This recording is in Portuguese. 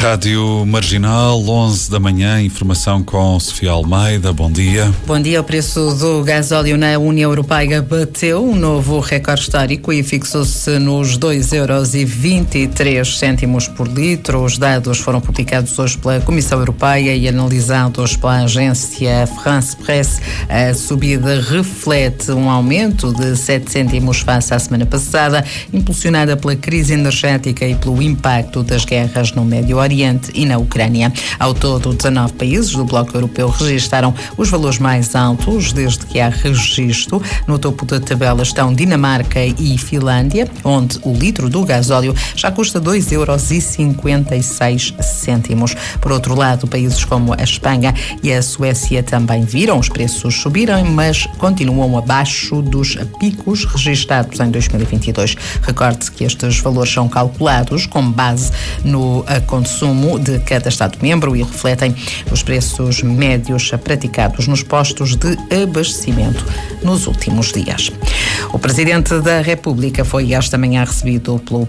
Rádio Marginal, 11 da manhã, informação com Sofia Almeida. Bom dia. Bom dia. O preço do gasóleo na União Europeia bateu um novo recorde histórico e fixou-se nos 2,23 € por litro. Os dados foram publicados hoje pela Comissão Europeia e analisados pela agência France Presse. A subida reflete um aumento de 7 cêntimos face à semana passada, impulsionada pela crise energética e pelo impacto das guerras no Médio Oriente e na Ucrânia. Ao todo, 19 países do bloco europeu registaram os valores mais altos desde que há registro. No topo da tabela estão Dinamarca e Finlândia, onde o litro do gasóleo já custa 2,56 €. Por outro lado, países como a Espanha e a Suécia também viram os preços subirem, mas continuam abaixo dos picos registrados em 2022. Recorde que estes valores são calculados com base no consumo de cada Estado-membro e refletem os preços médios praticados nos postos de abastecimento nos últimos dias. O Presidente da República foi esta manhã recebido pelo